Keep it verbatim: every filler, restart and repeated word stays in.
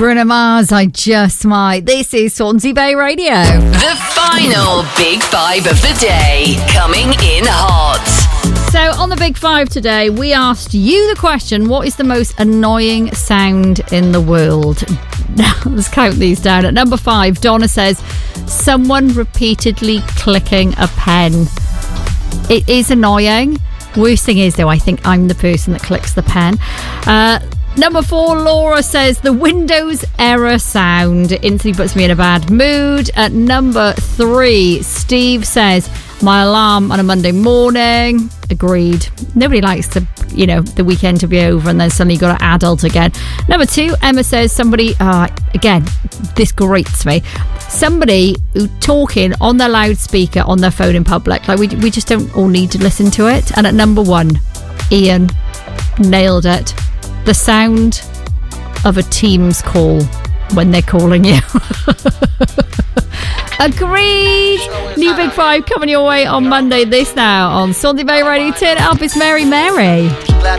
Bruno Mars, I Just Might. This is Swansea Bay Radio. The final Big Five of the day, coming in hot. So on the Big Five today, we asked you the question, what is the most annoying sound in the world? Let's count these down. At number five, Donna says, someone repeatedly clicking a pen. It is annoying. Worst thing is, though, I think I'm the person that clicks the pen. Uh, number four, Laura says, the Windows error sound instantly puts me in a bad mood. At number three, Steve says, my alarm on a Monday morning. Agreed. Nobody likes to, you know, the weekend to be over and then suddenly you've got to adult again. Number two, Emma says somebody, uh, again, this grates me. Somebody who talking on their loudspeaker on their phone in public. Like we we just don't all need to listen to it. And at number one, Ian nailed it. The sound of a Teams call when they're calling you. Agreed. New Big Five coming your way on Monday. This now on Swansea Bay Radio. Turn it up. It's Mary Mary. Glad